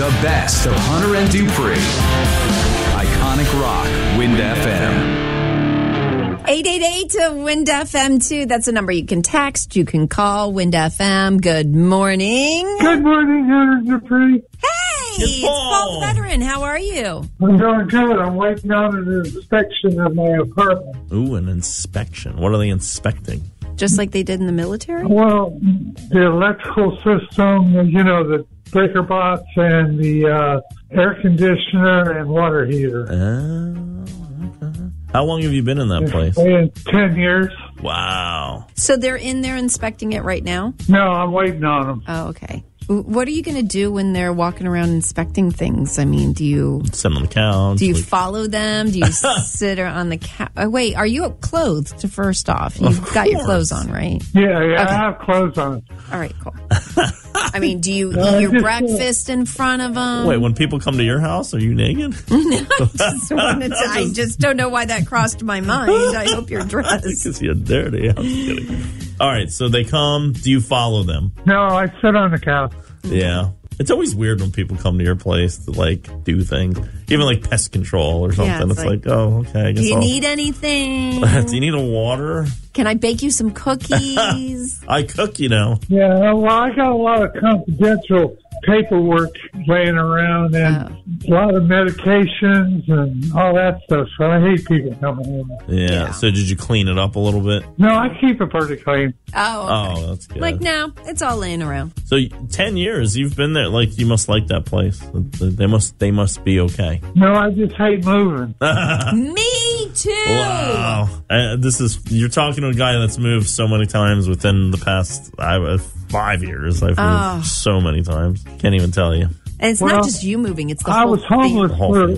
The best of Hunter and Dupree. Iconic Rock, Wind FM. 888-WIND FM 2. That's a number you can text. You can call Wind FM. Good morning. Good morning, Hunter and Dupree. Hey, it's Paul the Veteran. How are you? I'm doing good. I'm waiting on an inspection of my apartment. Ooh, an inspection. What are they inspecting? Just like they did in the military? Well, the electrical system, the breaker box and the air conditioner and water heater. Okay. How long have you been in that place? 10 years. Wow. So they're in there inspecting it right now? No, I'm waiting on them. Oh, okay. What are you going to do when they're walking around inspecting things? I mean, do you sit on the couch? Do you follow them? Do you sit on the couch? Wait, are you clothed first off? You've got your clothes on, right? Yeah, okay. I have clothes on. All right, cool. I mean, do you eat your breakfast in front of them? Wait, when people come to your house, are you naked? No, I just don't know why that crossed my mind. I hope you're dressed. Because you're dirty. I'm kidding. All right, so they come. Do you follow them? No, I sit on the couch. Yeah. It's always weird when people come to your place to, do things. Even, pest control or something. Yeah, it's oh, okay. I guess do you need anything? Do you need a water? Can I bake you some cookies? I cook, Yeah, well, I got a lot of confidential paperwork laying around and a lot of medications and all that stuff, so I hate people coming in. Yeah, so did you clean it up a little bit? No, I keep it pretty clean. Oh, okay. Oh, that's good. No, it's all laying around. So 10 years, you've been there. You must like that place. They must be okay. No, I just hate moving. Me too. Wow. You're talking to a guy that's moved so many times within the past 5 years. I've moved so many times. Can't even tell you. And it's not just you moving; it's the whole I was homeless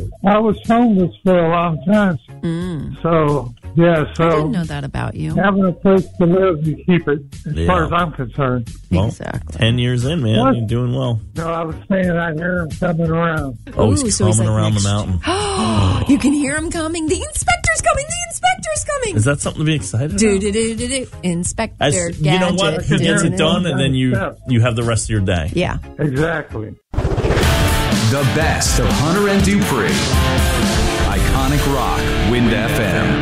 for a long time. So I didn't know that about you. Having a place to live, you keep it, as far as I'm concerned. Well, exactly. 10 years in, man, What? You're doing well. No, I was saying I hear him coming around. Oh, he's so coming around the mountain. You can hear him coming. The inspector's coming. The inspector's coming. Is that something to be excited about? Do. Inspector You know what? He gets it done, and then you have the rest of your day. Yeah. Exactly. The best of Hunter and Dupree. Iconic Rock, Wind FM.